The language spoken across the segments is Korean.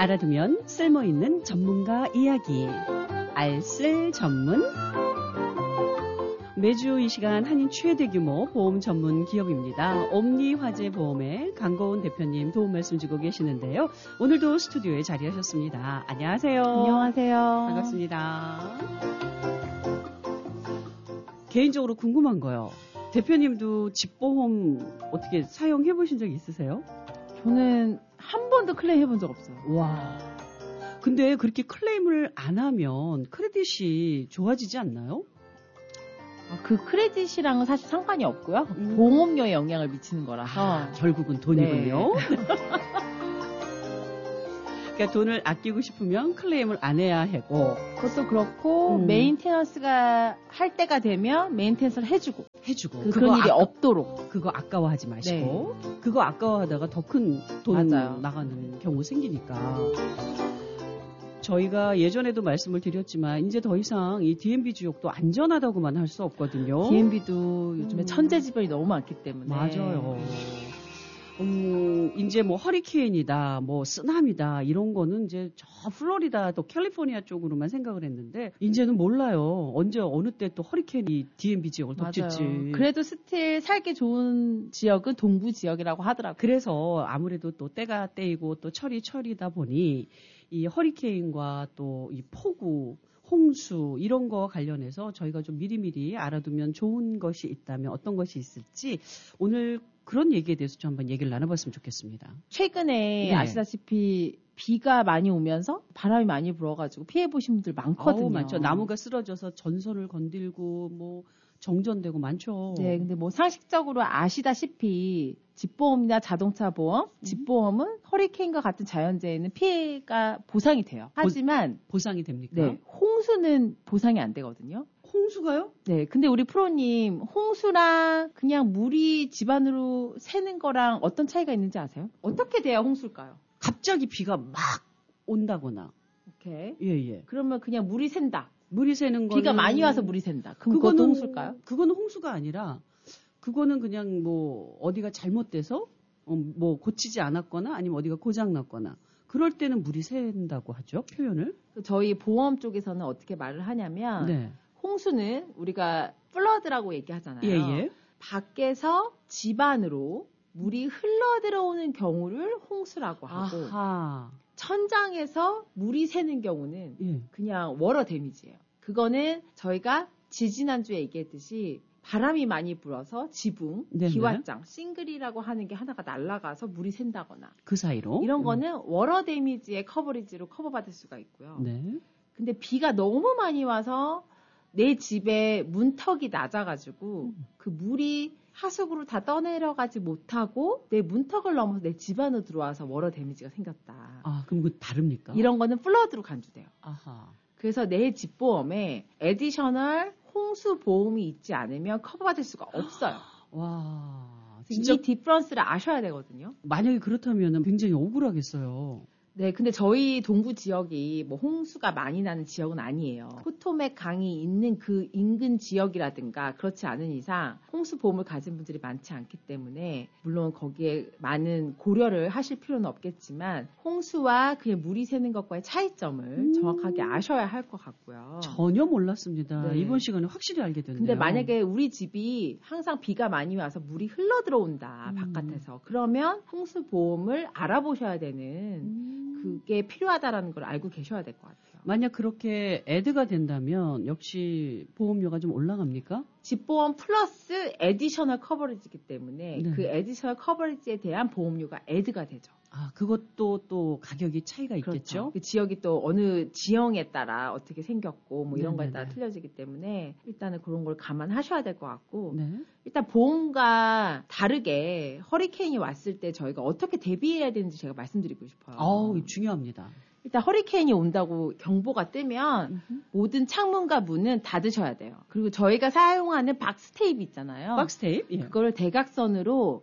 알아두면 쓸모있는 전문가 이야기. 알쓸 전문. 매주 이 시간 한인 최대 규모 보험 전문 기업입니다. 옴니화재보험의 강고은 대표님 도움 말씀 주고 계시는데요. 오늘도 스튜디오에 자리하셨습니다. 안녕하세요. 안녕하세요. 반갑습니다. 개인적으로 궁금한 거요. 대표님도 집보험 어떻게 사용해 보신 적 있으세요? 저는 한 번도 클레임 해본 적 없어요. 와. 근데 그렇게 클레임을 안 하면 크레딧이 좋아지지 않나요? 그 크레딧이랑은 사실 상관이 없고요. 보험료에 영향을 미치는 거라서. 결국은 돈이군요. 네. 그러니까 돈을 아끼고 싶으면 클레임을 안 해야 하고. 그것도 그렇고 메인테너스가 할 때가 되면 메인테너스를 해주고 그런 일이 없도록. 그거 아까워하지 마시고. 네. 그거 아까워하다가 더 큰 돈 맞아요. 나가는 경우 생기니까. 저희가 예전에도 말씀을 드렸지만 이제 더 이상 이 D&B 지역도 안전하다고만 할 수 없거든요. D&B도 요즘에 천재지변이 너무 많기 때문에. 맞아요. 이제 뭐 허리케인이다, 뭐 쓰나미다 이런 거는 이제 저 플로리다 또 캘리포니아 쪽으로만 생각을 했는데 이제는 몰라요. 언제 어느 때 또 허리케인이 D&B 지역을 덮칠지. 맞아요. 그래도 스틸 살기 좋은 지역은 동부 지역이라고 하더라고요. 그래서 아무래도 또 때가 때이고 또 철이다 보니 이 허리케인과 또 이 폭우, 홍수 이런 거 관련해서 저희가 좀 미리미리 알아두면 좋은 것이 있다면 어떤 것이 있을지 오늘 그런 얘기에 대해서 좀 한번 얘기를 나눠봤으면 좋겠습니다. 최근에 아시다시피 비가 많이 오면서 바람이 많이 불어가지고 피해보신 분들 많거든요. 많죠. 나무가 쓰러져서 전선을 건들고 뭐 정전되고 많죠. 네, 근데 뭐 상식적으로 아시다시피 집보험이나 자동차 보험, 집보험은 허리케인과 같은 자연재해는 피해가 보상이 돼요. 하지만 보상이 됩니까? 네, 홍수는 보상이 안 되거든요. 홍수가요? 네, 근데 우리 프로님 홍수랑 그냥 물이 집안으로 새는 거랑 어떤 차이가 있는지 아세요? 어떻게 돼야 홍수일까요? 갑자기 비가 막 온다거나. 오케이. 예. 그러면 그냥 물이 샌다. 물이 새는 거는 비가 많이 와서 물이 샌다. 그럼 그것도 홍수일까요? 그거는 홍수가 아니라 그거는 그냥 뭐 어디가 잘못돼서 뭐 고치지 않았거나 아니면 어디가 고장 났거나 그럴 때는 물이 샌다고 하죠. 표현을. 저희 보험 쪽에서는 어떻게 말을 하냐면 네. 홍수는 우리가 플러드라고 얘기하잖아요. 예. 밖에서 집 안으로 물이 흘러 들어오는 경우를 홍수라고 하고 아하. 천장에서 물이 새는 경우는 그냥 워러 데미지예요. 그거는 저희가 지지난주에 얘기했듯이 바람이 많이 불어서 지붕, 기왓장, 싱글이라고 하는 게 하나가 날아가서 물이 샌다거나 그 사이로 이런 거는 워러 데미지의 커버리지로 커버받을 수가 있고요. 네. 근데 비가 너무 많이 와서 내 집에 문턱이 낮아가지고 그 물이 하수구로 다 떠내려가지 못하고 내 문턱을 넘어서 내 집 안으로 들어와서 워러 데미지가 생겼다. 아, 그럼 그 다릅니까? 이런 거는 플러드로 간주돼요. 아하. 그래서 내 집보험에 에디셔널 홍수 보험이 있지 않으면 커버받을 수가 없어요. 와. 진짜 이 디퍼런스를 아셔야 되거든요. 만약에 그렇다면 굉장히 억울하겠어요. 네, 근데 저희 동부 지역이 뭐 홍수가 많이 나는 지역은 아니에요. 포토맥 강이 있는 그 인근 지역이라든가 그렇지 않은 이상 홍수 보험을 가진 분들이 많지 않기 때문에 물론 거기에 많은 고려를 하실 필요는 없겠지만 홍수와 그냥 물이 새는 것과의 차이점을 정확하게 아셔야 할 것 같고요. 전혀 몰랐습니다. 네. 이번 시간에 확실히 알게 됐네요. 근데 만약에 우리 집이 항상 비가 많이 와서 물이 흘러 들어온다, 바깥에서. 그러면 홍수 보험을 알아보셔야 되는 그게 필요하다라는 걸 알고 계셔야 될 것 같아요. 만약 그렇게 애드가 된다면 역시 보험료가 좀 올라갑니까? 집보험 플러스 에디셔널 커버리지이기 때문에 그 에디셔널 커버리지에 대한 보험료가 애드가 되죠. 아, 그것도 또 가격이 차이가 있겠죠? 그렇죠. 그 지역이 또 어느 지형에 따라 어떻게 생겼고 뭐 이런 거에 따라 틀려지기 때문에 일단은 그런 걸 감안하셔야 될 것 같고 일단 보험과 다르게 허리케인이 왔을 때 저희가 어떻게 대비해야 되는지 제가 말씀드리고 싶어요. 중요합니다. 일단 허리케인이 온다고 경보가 뜨면 모든 창문과 문은 닫으셔야 돼요. 그리고 저희가 사용하는 박스 테이프 있잖아요. 박스 테이프? 그거를 대각선으로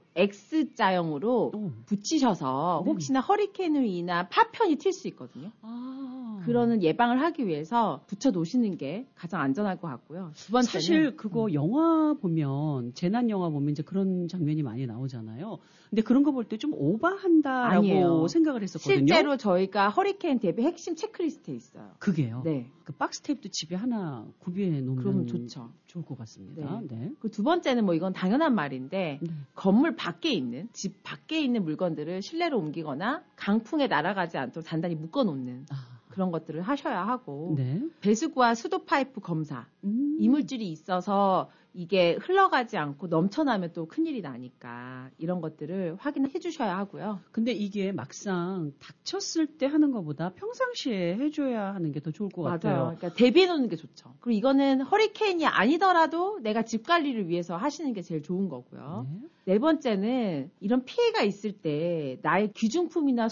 X자형으로 붙이셔서 혹시나 허리케인으로 인한 파편이 튈 수 있거든요. 그러는 예방을 하기 위해서 붙여 놓으시는 게 가장 안전할 것 같고요. 두 번째는 사실 그거 영화 보면 재난 영화 보면 이제 그런 장면이 많이 나오잖아요. 근데 그런 거 볼 때 좀 오버한다라고 아니에요. 생각을 했었거든요. 실제로 저희가 허리케인 대비 핵심 체크리스트에 있어요. 그게요. 네. 그 박스 테이프도 집에 하나 구비해 놓으면 그러면 좋죠. 좋을 것 같습니다. 네. 그 두 번째는 뭐 이건 당연한 말인데 네. 건물 밖에 있는 집 밖에 있는 물건들을 실내로 옮기거나 강풍에 날아가지 않도록 단단히 묶어놓는 그런 것들을 하셔야 하고 네. 배수구와 수도 파이프 검사 이물질이 있어서 이게 흘러가지 않고 넘쳐나면 또 큰일이 나니까 이런 것들을 확인해 주셔야 하고요. 근데 이게 막상 닥쳤을 때 하는 것보다 평상시에 해줘야 하는 게 더 좋을 것 같아요. 맞아요. 그러니까 대비해 놓는 게 좋죠. 그리고 이거는 허리케인이 아니더라도 내가 집 관리를 위해서 하시는 게 제일 좋은 거고요. 네 번째는 이런 피해가 있을 때 나의 귀중품이나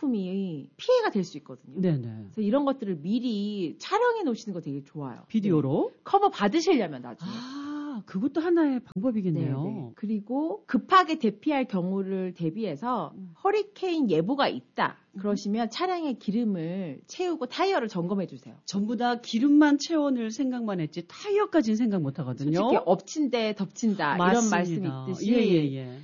소장품이 피해가 될 수 있거든요. 네네. 그래서 이런 것들을 미리 촬영해 놓으시는 거 되게 좋아요. 비디오로? 네. 커버 받으시려면 나중에. 그것도 하나의 방법이겠네요. 네네. 그리고 급하게 대피할 경우를 대비해서 허리케인 예보가 있다. 그러시면 차량에 기름을 채우고 타이어를 점검해 주세요. 전부 다 기름만 채워낼 생각만 했지 타이어까지는 생각 못 하거든요. 솔직히 엎친데 덮친다 맞습니다. 이런 말씀이 있듯이 예.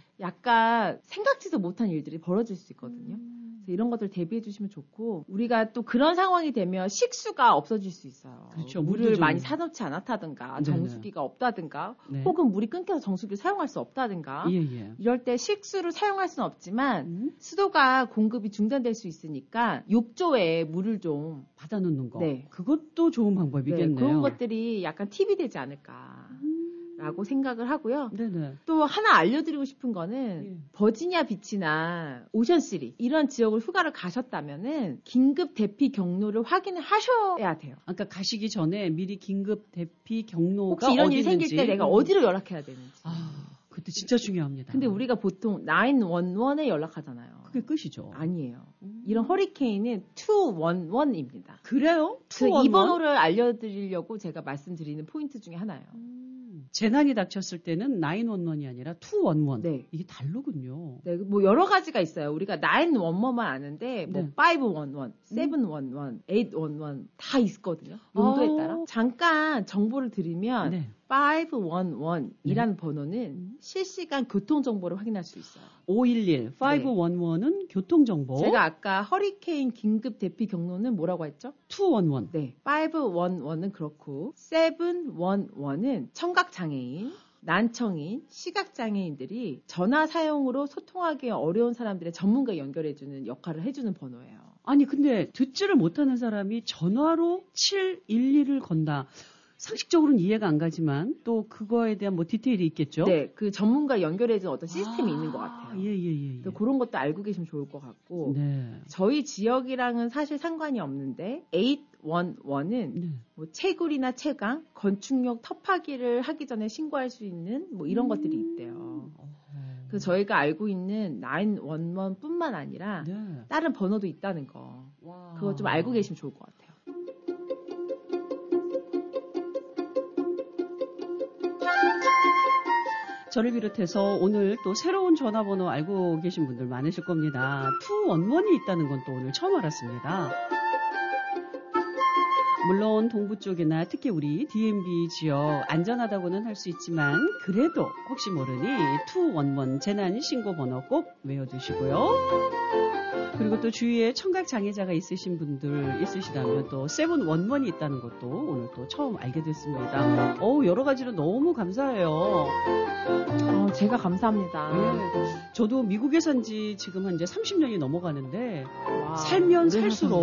약간 생각지도 못한 일들이 벌어질 수 있거든요. 그래서 이런 것들 대비해 주시면 좋고 우리가 또 그런 상황이 되면 식수가 없어질 수 있어요. 그렇죠. 물을 많이 사놓지 않았다든가 정수기가 없다든가 혹은 물이 끊겨서 정수기를 사용할 수 없다든가 이럴 때 식수를 사용할 수는 없지만 수도가 공급이 중단될 수 있으니까 욕조에 물을 좀 받아놓는 거. 네. 그것도 좋은 방법이겠네요. 네, 그런 것들이 약간 팁이 되지 않을까. 라고 생각을 하고요. 네네. 또 하나 알려드리고 싶은 거는 버지니아 비치나 오션시리 이런 지역을 휴가를 가셨다면은 긴급 대피 경로를 확인을 하셔야 돼요. 아까 가시기 전에 미리 긴급 대피 경로가 혹시 이런 어디 일이 생길 있는지. 때 내가 어디로 연락해야 되는지. 그것도 진짜 중요합니다. 근데 우리가 보통 911에 연락하잖아요. 그게 끝이죠. 아니에요. 이런 허리케인은 211입니다. 그래요? 이 번호를 알려드리려고 제가 말씀드리는 포인트 중에 하나예요. 재난이 닥쳤을 때는 911이 아니라 211. 네. 이게 다르군요. 네, 뭐 여러 가지가 있어요. 우리가 911만 아는데 뭐 511, 711, 811 다 있거든요. 용도에 따라. 잠깐 정보를 드리면 511이라는 번호는 실시간 교통 정보를 확인할 수 있어요. 511, 511은 교통정보. 제가 아까 허리케인 긴급 대피 경로는 뭐라고 했죠? 211. 네. 511은 그렇고 711은 청각장애인, 난청인, 시각장애인들이 전화 사용으로 소통하기 어려운 사람들의 전문가 연결해주는 역할을 해주는 번호예요. 아니 근데 듣지를 못하는 사람이 전화로 712를 건다. 상식적으로는 이해가 안 가지만 또 그거에 대한 뭐 디테일이 있겠죠? 네, 그 전문가 연결해주는 어떤 시스템이 있는 것 같아요. 예. 그런 것도 알고 계시면 좋을 것 같고 네. 저희 지역이랑은 사실 상관이 없는데 811은 뭐 채굴이나 채광, 건축용 터파기를 하기 전에 신고할 수 있는 뭐 이런 것들이 있대요. 그래서 저희가 알고 있는 911뿐만 아니라 다른 번호도 있다는 거 그거 좀 알고 계시면 좋을 것 같아요. 저를 비롯해서 오늘 또 새로운 전화번호 알고 계신 분들 많으실 겁니다. 211이 있다는 건 또 오늘 처음 알았습니다. 물론 동부 쪽이나 특히 우리 DMB 지역 안전하다고는 할 수 있지만 그래도 혹시 모르니 211 재난 신고 번호 꼭 외워두시고요. 그리고 또 주위에 청각 장애자가 있으신 분들 있으시다면 또 711이 있다는 것도 오늘 또 처음 알게 됐습니다. 여러 가지로 너무 감사해요. 제가 감사합니다. 네. 저도 미국에 산 지 지금 한 이제 30년이 넘어가는데 살면 살수록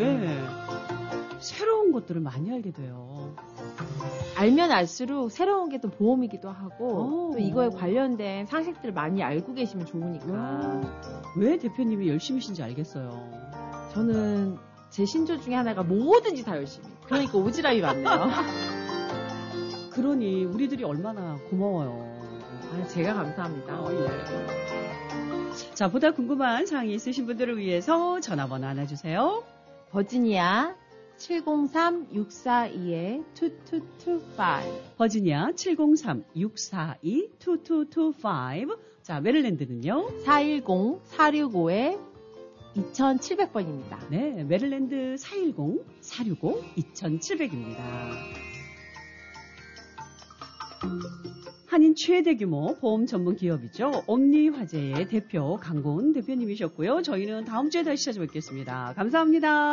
새로운 것들을 많이 알게 돼요. 알면 알수록 새로운 게 또 보험이기도 하고 또 이거에 관련된 상식들을 많이 알고 계시면 좋으니까. 왜 대표님이 열심히신지 알겠어요. 저는 제 신조 중에 하나가 뭐든지 다 열심히. 그러니까 오지랖이 많네요. 그러니 우리들이 얼마나 고마워요. 제가 감사합니다. 자, 보다 궁금한 사항이 있으신 분들을 위해서 전화번호 하나 주세요. 버지니아 703-642-2225 버지니아 703-642-2225 자, 메릴랜드는요? 410-465 2700번입니다. 네, 메릴랜드 410-465-2700입니다. 한인 최대 규모 보험 전문 기업이죠. 옴니화재의 대표 강고은 대표님이셨고요. 저희는 다음 주에 다시 찾아뵙겠습니다. 감사합니다.